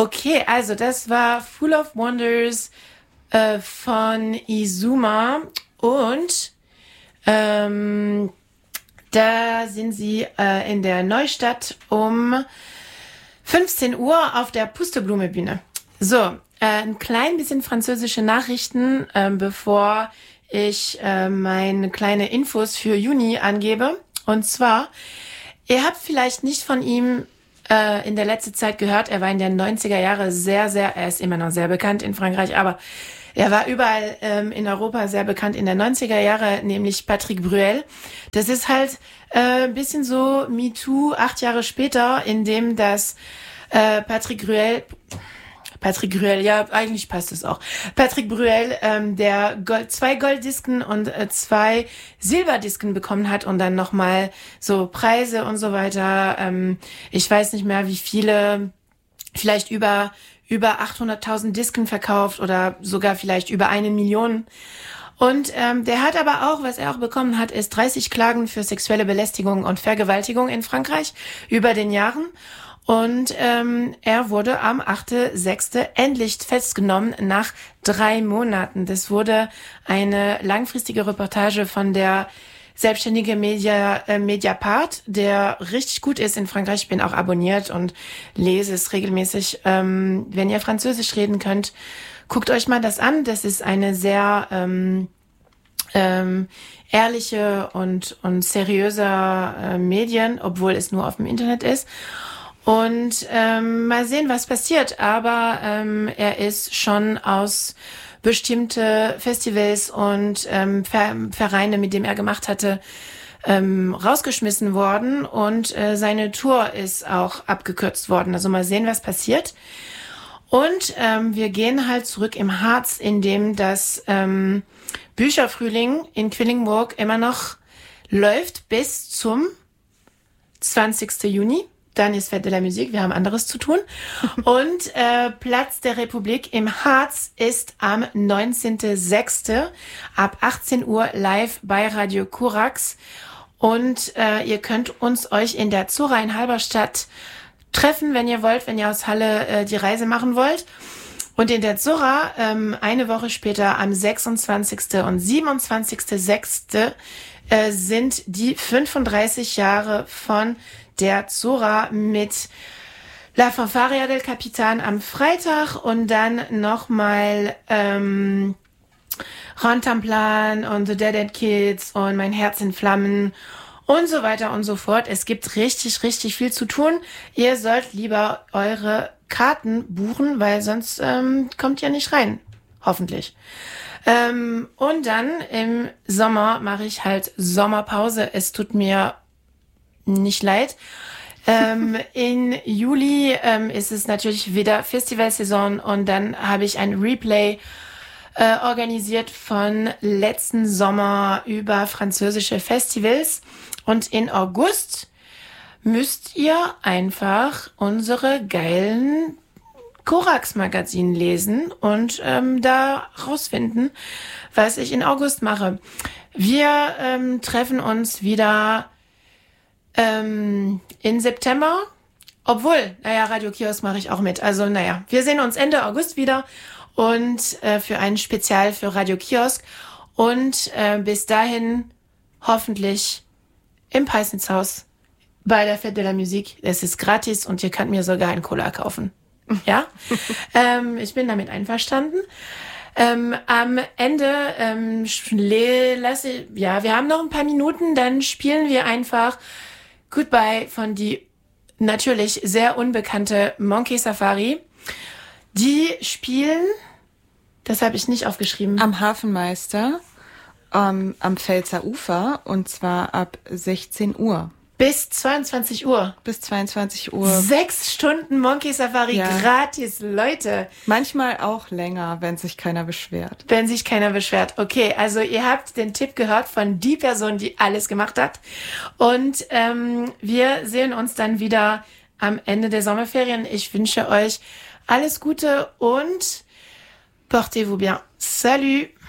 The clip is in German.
Okay, also das war Full of Wonders von Izuma und da sind sie in der Neustadt um 15 Uhr auf der Pusteblume-Bühne. So, ein klein bisschen französische Nachrichten, bevor ich meine kleine Infos für Juni angebe. Und zwar, ihr habt vielleicht nicht von ihm in der letzten Zeit gehört, er war in den 90er Jahre er ist immer noch sehr bekannt in Frankreich, aber er war überall in Europa sehr bekannt in den 90er Jahre, nämlich Patrick Bruel. Das ist halt ein bisschen so MeToo 8 Jahre später, in dem das Patrick Bruel, ja, eigentlich passt es auch. Patrick Bruel, der 2 Golddisken und 2 Silberdisken bekommen hat und dann nochmal so Preise und so weiter. Ich weiß nicht mehr, wie viele, vielleicht über 800.000 Disken verkauft oder sogar vielleicht über 1 Million. Und der hat aber auch, was er auch bekommen hat, ist 30 Klagen für sexuelle Belästigung und Vergewaltigung in Frankreich über den Jahren. Und er wurde am 8.6. endlich festgenommen nach 3 Monaten. Das wurde eine langfristige Reportage von der selbstständige Mediapart, der richtig gut ist in Frankreich. Ich bin auch abonniert und lese es regelmäßig. Wenn ihr Französisch reden könnt, guckt euch mal das an. Das ist eine sehr ehrliche und seriöse Medien, obwohl es nur auf dem Internet ist. Und mal sehen, was passiert. Aber er ist schon aus bestimmte Festivals und Vereine, mit dem er gemacht hatte, rausgeschmissen worden. Und seine Tour ist auch abgekürzt worden. Also mal sehen, was passiert. Und wir gehen halt zurück im Harz, in dem das Bücherfrühling in Quedlinburg immer noch läuft bis zum 20. Juni. Dann ist Fête de la Musique, wir haben anderes zu tun. Und Platz der Republik im Harz ist am 19.06. ab 18 Uhr live bei Radio Korax. Und ihr könnt euch in der Zora in Halberstadt treffen, wenn ihr wollt, wenn ihr aus Halle die Reise machen wollt. Und in der Zora eine Woche später am 26. und 27.06. Sind die 35 Jahre von der Zora mit La Fanfaria del Capitan am Freitag und dann nochmal Rantanplan und The Dead End Kids und Mein Herz in Flammen und so weiter und so fort. Es gibt richtig, richtig viel zu tun. Ihr sollt lieber eure Karten buchen, weil sonst kommt ihr nicht rein. Hoffentlich. Und dann im Sommer mache ich halt Sommerpause. Es tut mir nicht leid. In Juli ist es natürlich wieder Festivalsaison und dann habe ich ein Replay organisiert von letzten Sommer über französische Festivals. Und in August müsst ihr einfach unsere geilen Korax-Magazin lesen und da rausfinden, was ich in August mache. Wir treffen uns wieder in September, obwohl, Radio Kiosk mache ich auch mit. Also wir sehen uns Ende August wieder und für ein Spezial für Radio Kiosk und bis dahin hoffentlich im Peissnitzhaus bei der Fête de la Musique. Es ist gratis und ihr könnt mir sogar ein Cola kaufen. Ja, ich bin damit einverstanden. Am Ende wir haben noch ein paar Minuten, dann spielen wir einfach Goodbye von die natürlich sehr unbekannte Monkey Safari. Die spielen, das habe ich nicht aufgeschrieben. Am Hafenmeister, am Pfälzer Ufer und zwar ab 16 Uhr. Bis 22 Uhr. Bis 22 Uhr. 6 Stunden Monkey Safari gratis, Leute. Manchmal auch länger, wenn sich keiner beschwert. Wenn sich keiner beschwert. Okay, also ihr habt den Tipp gehört von die Person, die alles gemacht hat. Und wir sehen uns dann wieder am Ende der Sommerferien. Ich wünsche euch alles Gute und portez-vous bien. Salut!